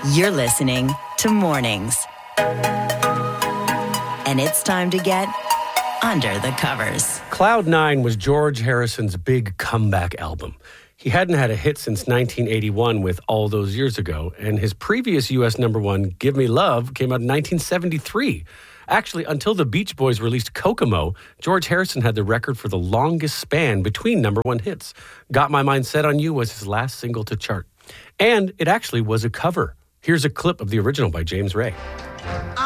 You're listening to Mornings. And it's time to get under the covers. Cloud 9 was George Harrison's big comeback album. He hadn't had a hit since 1981 with All Those Years Ago, and his previous U.S. number one, Give Me Love, came out in 1973. Actually, until the Beach Boys released Kokomo, George Harrison had the record for the longest span between number one hits. Got My Mind Set on You was his last single to chart. And it actually was a cover. Here's a clip of the original by James Ray.